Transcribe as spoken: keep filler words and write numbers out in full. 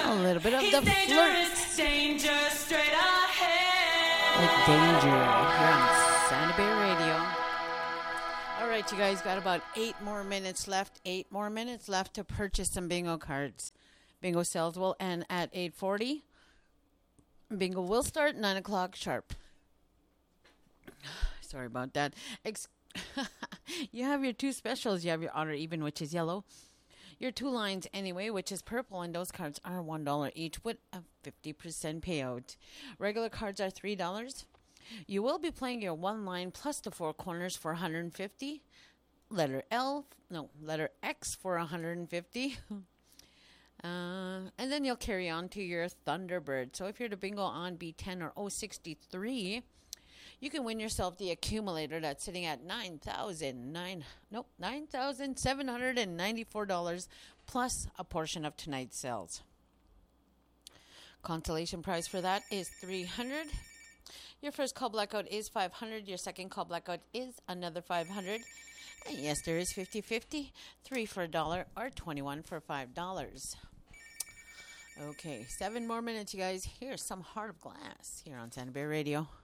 A little bit of He's the flirt. dangerous, danger straight ahead. With Danger here on Santa Bay Radio. All right, you guys got about eight more minutes left. Eight more minutes left to purchase some bingo cards. Bingo sales will end at eight forty. Bingo will start nine o'clock sharp. Sorry about that. Ex- you have your two specials. You have your odd or even, which is yellow. Your two lines anyway, which is purple, and those cards are one dollar each with a fifty percent payout. Regular cards are three dollars. You will be playing your one line plus the four corners for one hundred fifty dollars. Letter L, no, letter X for one hundred fifty dollars. Uh, and then you'll carry on to your Thunderbird. So if you're the bingo on B ten or oh sixty-three, you can win yourself the accumulator that's sitting at nine thousand nine nope nine thousand seven hundred and ninety four dollars plus a portion of tonight's sales. Consolation prize for that is three hundred. Your first call blackout is five hundred. Your second call blackout is another five hundred. And yes, there is fifty fifty, three for a dollar or twenty-one for five dollars. Okay, seven more minutes, you guys. Here's some Heart of Glass here on Santa Bay Radio.